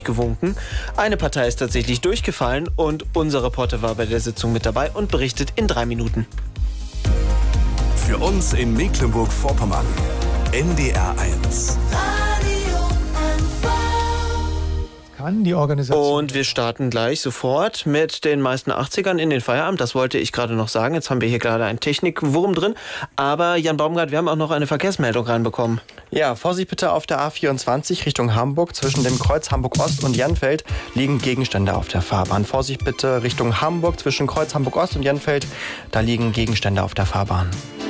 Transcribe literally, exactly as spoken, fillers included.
gewunken. Eine Partei ist tatsächlich durchgefallen und unser Reporter war bei der Sitzung mit dabei und berichtet in drei Minuten. Für uns in Mecklenburg-Vorpommern, N D R eins. Kann die Organisation. Und wir starten gleich sofort mit den meisten achtzigern in den Feierabend. Das wollte ich gerade noch sagen. Jetzt haben wir hier gerade einen Technikwurm drin. Aber Jan Baumgart, wir haben auch noch eine Verkehrsmeldung reinbekommen. Ja, Vorsicht bitte auf der A vierundzwanzig Richtung Hamburg. Zwischen dem Kreuz Hamburg-Ost und Jannfeld liegen Gegenstände auf der Fahrbahn. Vorsicht bitte Richtung Hamburg. Zwischen Kreuz Hamburg-Ost und Jannfeld, da liegen Gegenstände auf der Fahrbahn.